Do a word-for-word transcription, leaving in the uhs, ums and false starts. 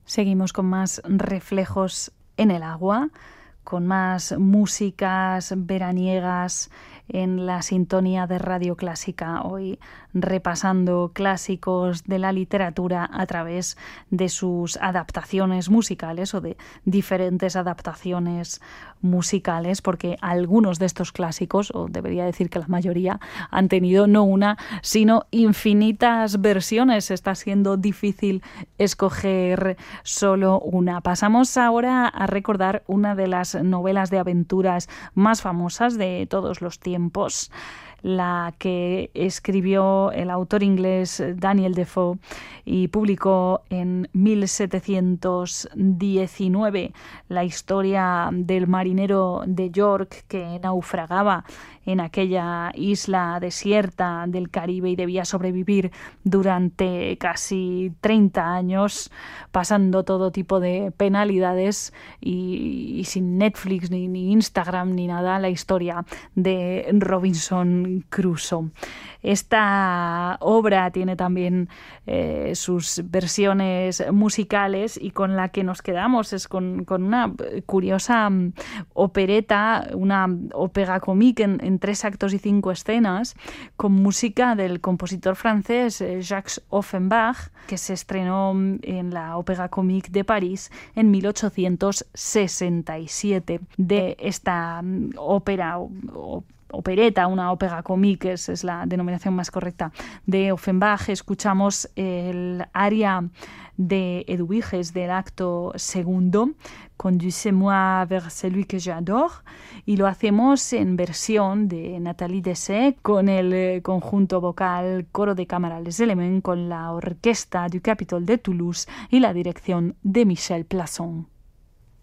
Seguimos con más reflejos en el agua, con más músicas veraniegas en la sintonía de Radio Clásica, hoy repasando clásicos de la literatura a través de sus adaptaciones musicales o de diferentes adaptaciones musicales, porque algunos de estos clásicos, o debería decir que la mayoría, han tenido no una, sino infinitas versiones. Está siendo difícil escoger solo una. Pasamos ahora a recordar una de las novelas de aventuras más famosas de todos los tiempos, la que escribió el autor inglés Daniel Defoe y publicó en mil setecientos diecinueve, la historia del marinero de York que naufragaba en aquella isla desierta del Caribe y debía sobrevivir durante casi treinta años, pasando todo tipo de penalidades y, y sin Netflix ni, ni Instagram ni nada, la historia de Robinson Crusoe. Esta obra tiene también eh, sus versiones musicales y con la que nos quedamos es con, con una curiosa um, opereta, una ópera comique en, en tres actos y cinco escenas, con música del compositor francés Jacques Offenbach, que se estrenó en la Ópera Comique de París en mil ochocientos sesenta y siete. De esta um, ópera o, o opereta, una ópera comique, es, es la denominación más correcta, de Offenbach, escuchamos el aria de Eduviges del acto segundo, Conduisez-moi vers celui que j'adore, y lo hacemos en versión de Nathalie Dessay con el conjunto vocal Coro de Cámara Les Elements, con la orquesta du Capitole de Toulouse y la dirección de Michel Plasson.